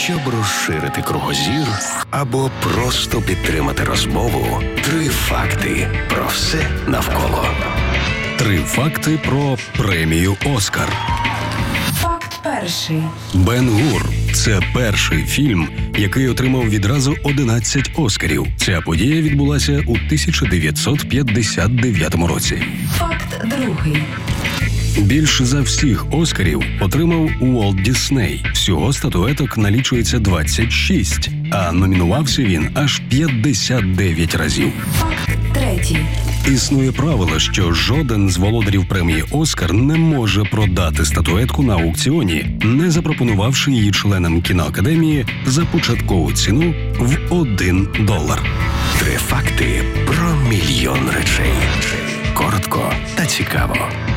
Щоб розширити кругозір або просто підтримати розмову, 3 факти про все навколо. 3 факти про премію «Оскар». Факт перший. «Бен-Гур» – це перший фільм, який отримав відразу 11 «Оскарів». Ця подія відбулася у 1959 році. Факт другий. Більше за всіх «Оскарів» отримав Уолт Дісней. Всього статуеток налічується 26, а номінувався він аж 59 разів. Факт третій. Існує правило, що жоден з володарів премії «Оскар» не може продати статуетку на аукціоні, не запропонувавши її членам кіноакадемії за початкову ціну в $1. 3 факти про мільйон речей. Коротко та цікаво.